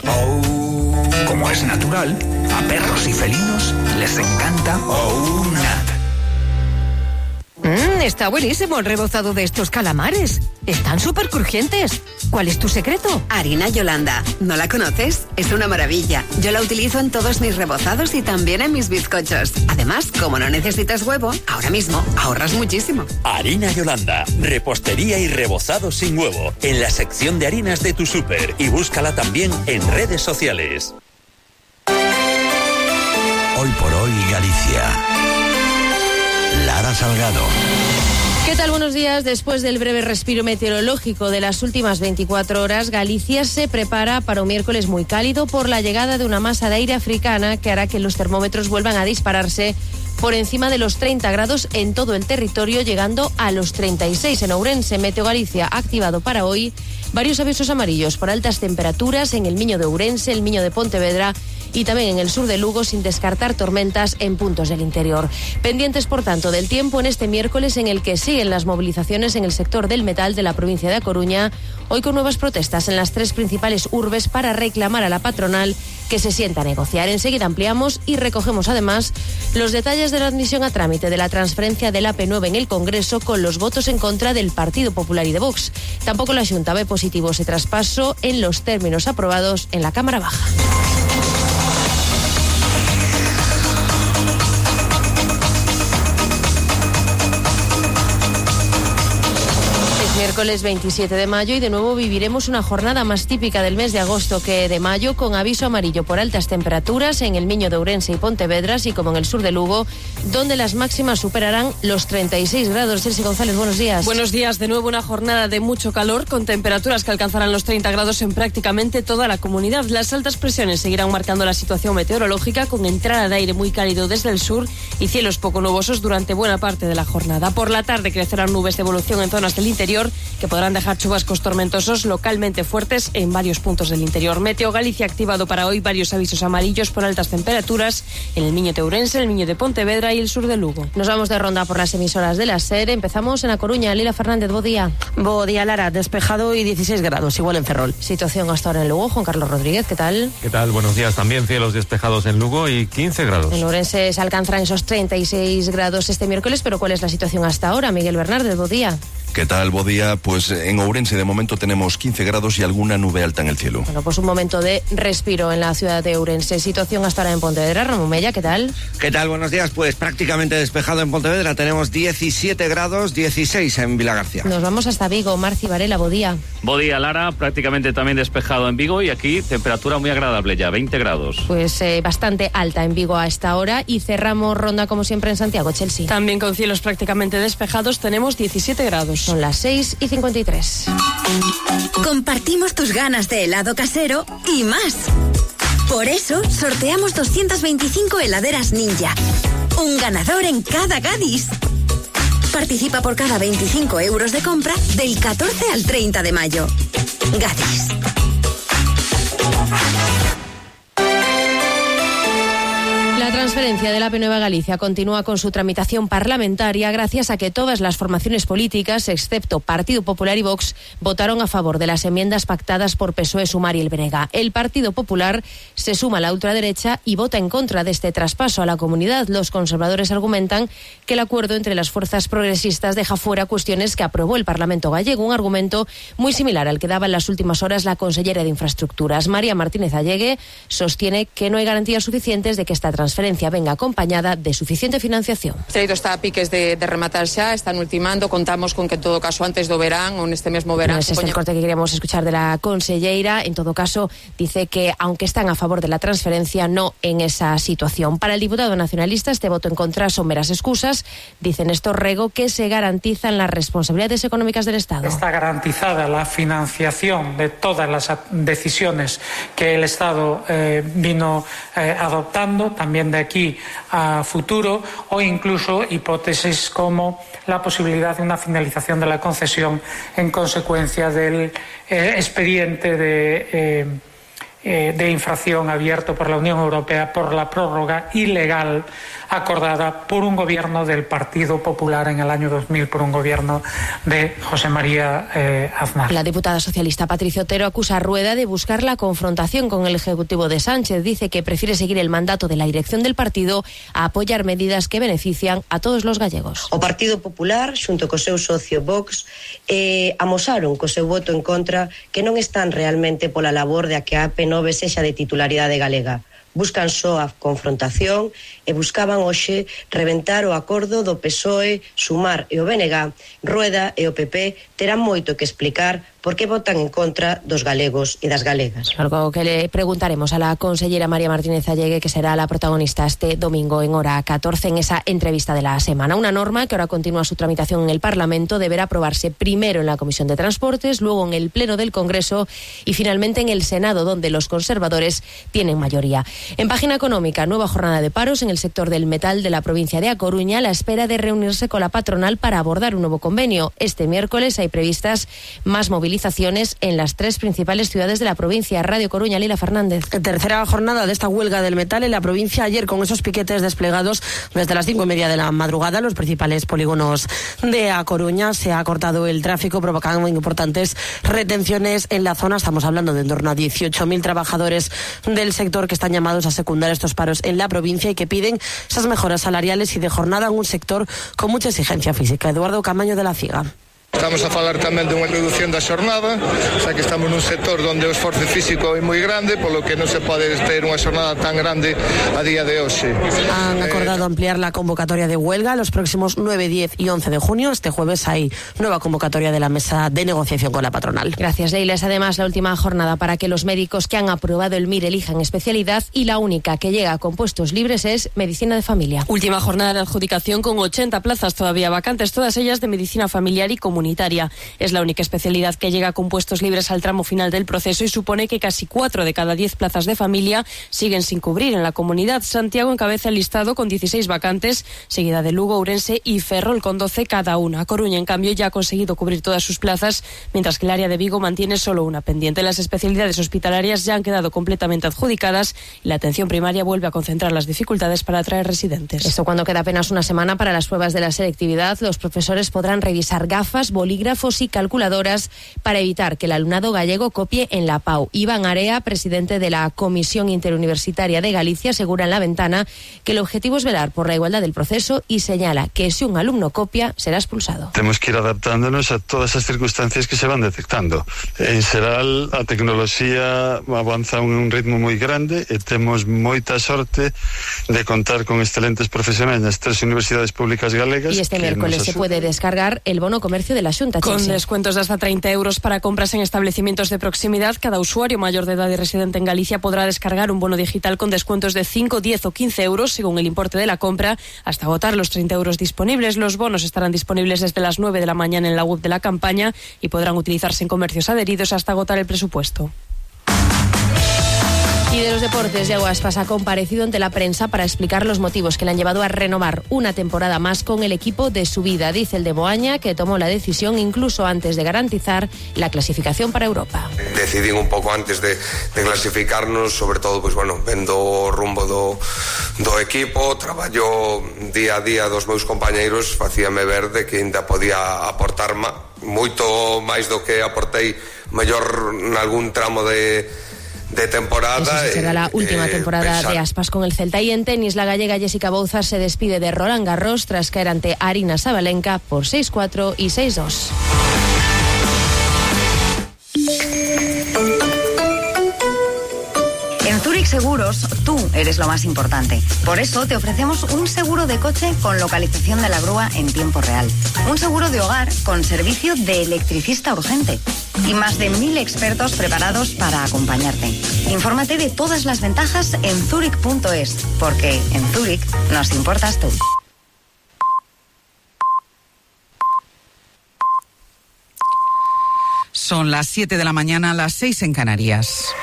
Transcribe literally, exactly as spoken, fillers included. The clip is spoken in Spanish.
Oh, como es natural, a perros y felinos les encanta Oh Nat. Mmm, está buenísimo el rebozado de estos calamares. Están súper crujientes. ¿Cuál es tu secreto? Harina Yolanda. ¿No la conoces? Es una maravilla. Yo la utilizo en todos mis rebozados y también en mis bizcochos. Además, como no necesitas huevo, ahora mismo ahorras muchísimo. Harina Yolanda. Repostería y rebozado sin huevo. En la sección de harinas de tu súper. Y búscala también en redes sociales. Hoy por hoy, Galicia. Lara Salgado. ¿Qué tal? Buenos días. Después del breve respiro meteorológico de las últimas veinticuatro horas, Galicia se prepara para un miércoles muy cálido por la llegada de una masa de aire africana que hará que los termómetros vuelvan a dispararse por encima de los treinta grados en todo el territorio, llegando a los treinta y seis en Ourense. Meteo Galicia ha activado para hoy varios avisos amarillos por altas temperaturas en el Miño de Ourense, el Miño de Pontevedra y también en el sur de Lugo, sin descartar tormentas en puntos del interior. Pendientes, por tanto, del tiempo en este miércoles en el que siguen las movilizaciones en el sector del metal de la provincia de A Coruña, hoy con nuevas protestas en las tres principales urbes para reclamar a la patronal que se sienta a negociar. Enseguida ampliamos y recogemos además los detalles de la admisión a trámite de la transferencia del A P nueve en el Congreso con los votos en contra del Partido Popular y de Vox. Tampoco la Xunta ve positivo ese traspaso en los términos aprobados en la Cámara Baja. Miércoles veintisiete de mayo y de nuevo viviremos una jornada más típica del mes de agosto que de mayo, con aviso amarillo por altas temperaturas en el Miño de Ourense y Pontevedra, así como en el sur de Lugo, donde las máximas superarán los treinta y seis grados. Celsi González, buenos días. Buenos días. De nuevo una jornada de mucho calor con temperaturas que alcanzarán los treinta grados en prácticamente toda la comunidad. Las altas presiones seguirán marcando la situación meteorológica con entrada de aire muy cálido desde el sur y cielos poco nubosos durante buena parte de la jornada. Por la tarde crecerán nubes de evolución en zonas del interior que podrán dejar chubascos tormentosos localmente fuertes en varios puntos del interior. Meteo Galicia ha activado para hoy varios avisos amarillos por altas temperaturas en el Miño de Ourense, el Miño de Pontevedra y el sur de Lugo. Nos vamos de ronda por las emisoras de la SER. Empezamos en A Coruña. Lila Fernández, bo día. Bo día, Lara. Despejado y dieciséis grados, igual en Ferrol. Situación hasta ahora en Lugo. Juan Carlos Rodríguez, ¿qué tal? ¿Qué tal? Buenos días. También cielos despejados en Lugo y quince grados. En Ourense se alcanzarán esos treinta y seis grados este miércoles, pero ¿cuál es la situación hasta ahora? Miguel Bernárdez, bo día. ¿Qué tal? Bo día. Pues en Ourense de momento tenemos quince grados y alguna nube alta en el cielo. Bueno, pues un momento de respiro en la ciudad de Ourense. Situación hasta ahora en Pontevedra. Ramón Mella, ¿qué tal? ¿Qué tal? Buenos días. Pues prácticamente despejado en Pontevedra. Tenemos diecisiete grados, dieciséis en Vilagarcía. Nos vamos hasta Vigo. Marci Varela, bo día. Bo día, Lara. Prácticamente también despejado en Vigo y aquí temperatura muy agradable ya, veinte grados. Pues eh, bastante alta en Vigo a esta hora y cerramos ronda como siempre en Santiago, Chelsea. También con cielos prácticamente despejados tenemos diecisiete grados. Son las seis y cincuenta y tres. Compartimos tus ganas de helado casero y más. Por eso sorteamos doscientas veinticinco heladeras Ninja. Un ganador en cada Gadis. Participa por cada veinticinco euros de compra del catorce al treinta de mayo. Gadis. La transferencia del A P nueve a Galicia continúa con su tramitación parlamentaria gracias a que todas las formaciones políticas, excepto Partido Popular y Vox, votaron a favor de las enmiendas pactadas por P S O E, Sumar y el Brega. El Partido Popular se suma a la ultraderecha y vota en contra de este traspaso a la comunidad. Los conservadores argumentan que el acuerdo entre las fuerzas progresistas deja fuera cuestiones que aprobó el Parlamento gallego, un argumento muy similar al que daba en las últimas horas la consellera de Infraestructuras. María Martínez Allegue sostiene que no hay garantías suficientes de que esta transferencia venga acompañada de suficiente financiación. O treito está a piques de, de rematar xa, están ultimando, contamos con que en todo caso antes do verán ou neste mesmo verán. No, ese es el corte que queríamos escuchar de la conselleira. En todo caso, dice que aunque están a favor de la transferencia, no en esa situación. Para el diputado nacionalista, este voto en contra son meras excusas. Dice Néstor Rego que se garantizan las responsabilidades económicas del Estado. Está garantizada la financiación de todas las decisiones que el Estado eh, vino eh, adoptando, también de aquí a futuro, o incluso hipótesis como la posibilidad de una finalización de la concesión en consecuencia del eh, expediente de eh, eh, de infracción abierto por la Unión Europea por la prórroga ilegal acordada por un gobierno del Partido Popular en el año dos mil, por un gobierno de José María eh, Aznar. La diputada socialista Patricia Otero acusa a Rueda de buscar la confrontación con el Ejecutivo de Sánchez. Dice que prefiere seguir el mandato de la dirección del partido a apoyar medidas que benefician a todos los gallegos. O Partido Popular, xunto co seu socio Vox, eh, amosaron co seu voto en contra que non están realmente pola labor de a que a P nove sexa de titularidade galega. Buscan só a confrontación e buscaban hoxe reventar o acordo do P S O E, Sumar e o B N G. Rueda e o P P terán moito que explicar por qué votan en contra dos galegos e das galegas. Algo que le preguntaremos a la consellera María Martínez Allegue, que será la protagonista este domingo en hora catorce en esa entrevista de la semana. Una norma que ahora continúa su tramitación en el Parlamento deberá aprobarse primero en la Comisión de Transportes, luego en el Pleno del Congreso y finalmente en el Senado, donde los conservadores tienen mayoría. En página económica, nueva jornada de paros en el sector del metal de la provincia de A Coruña a la espera de reunirse con la patronal para abordar un nuevo convenio. Este miércoles hay previstas más movilizaciones en las tres principales ciudades de la provincia. Radio Coruña, Lila Fernández. Tercera jornada de esta huelga del metal en la provincia ayer, con esos piquetes desplegados desde las cinco y media de la madrugada en los principales polígonos de A Coruña. Se ha cortado el tráfico, provocando importantes retenciones en la zona. Estamos hablando de en torno a dieciocho mil trabajadores del sector que están llamados a secundar estos paros en la provincia y que piden esas mejoras salariales y de jornada en un sector con mucha exigencia física. Eduardo Camaño, de la CIGA. Estamos a falar tamén dunha reducción da xornada, xa que estamos nun sector onde o esforzo físico é moi grande, polo que non se pode ter unha xornada tan grande a día de hoxe. Han acordado eh... ampliar la convocatoria de huelga los próximos nueve, diez y once de junio. Este jueves hay nueva convocatoria de la mesa de negociación con la patronal. Gracias, Leila. Es además la última jornada para que los médicos que han aprobado el M I R elijan especialidad y la única que llega con puestos libres es Medicina de Familia. Última jornada de adjudicación con ochenta plazas todavía vacantes, todas ellas de Medicina Familiar y Comunitaria. Es la única especialidad que llega con puestos libres al tramo final del proceso y supone que casi cuatro de cada diez plazas de familia siguen sin cubrir en la comunidad. Santiago encabeza el listado con dieciséis vacantes, seguida de Lugo, Ourense y Ferrol con doce cada una. Coruña, en cambio, ya ha conseguido cubrir todas sus plazas, mientras que el área de Vigo mantiene solo una pendiente. Las especialidades hospitalarias ya han quedado completamente adjudicadas y la atención primaria vuelve a concentrar las dificultades para atraer residentes. Esto cuando queda apenas una semana para las pruebas de la selectividad. Los profesores podrán revisar gafas, bolígrafos y calculadoras para evitar que el alumnado gallego copie en la P A U. Iván Area, presidente de la Comisión Interuniversitaria de Galicia, asegura en La Ventana que el objetivo es velar por la igualdad del proceso y señala que si un alumno copia será expulsado. Temos que ir adaptándonos a todas as circunstancias que se van detectando. En xeral, a tecnoloxía avanza a un ritmo moi grande e temos moita sorte de contar con excelentes profesionais nas tres universidades públicas galegas. Y este miércoles se puede descargar el bono comercio de la Xunta. Con descuentos de hasta treinta euros para compras en establecimientos de proximidad, cada usuario mayor de edad y residente en Galicia podrá descargar un bono digital con descuentos de cinco, diez o quince euros según el importe de la compra, hasta agotar los treinta euros disponibles. Los bonos estarán disponibles desde las nueve de la mañana en la web de la campaña y podrán utilizarse en comercios adheridos hasta agotar el presupuesto. Y de los deportes, Yago Aspas ha comparecido ante la prensa para explicar los motivos que le han llevado a renovar una temporada más con el equipo de su vida. Dice el de Moaña que tomó la decisión incluso antes de garantizar la clasificación para Europa. Decidín un pouco antes de, de clasificarnos, sobre todo, pues, bueno, vendo o rumbo do, do equipo, traballo día a día dos meus compañeiros, facíame ver de que ainda podía aportar ma, moito máis do que aportei mellor nalgún tramo de de temporada. Esa será la última eh, temporada pensar. de Aspas con el Celta. Y en tenis, la gallega Jessica Bouzas se despide de Roland Garros tras caer ante Arina Sabalenka por seis cuatro y seis dos. En Zurich Seguros, tú eres lo más importante. Por eso te ofrecemos un seguro de coche con localización de la grúa en tiempo real. Un seguro de hogar con servicio de electricista urgente. Y más de mil expertos preparados para acompañarte. Infórmate de todas las ventajas en zurich punto es, porque en Zurich nos importas tú. Son las siete de la mañana, las seis en Canarias.